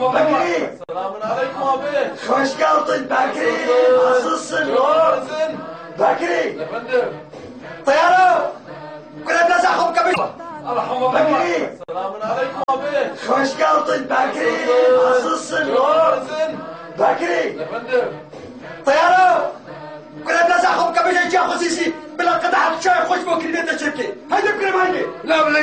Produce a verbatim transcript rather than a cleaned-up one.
بكري السلام عليكم ابي. خوش قلطن بكري عصصن بكري يا فندم. طيارة كلها بلازعهم كبش الحمد بكري السلام عليكم ابي. خوش قلطن بكري عصصن بكري يا فندم. طيارة كلها بلازعهم كبش يا خصيصي بلا قطعة شاي خوش بكري نتا شركي هيدا بكري مهني لا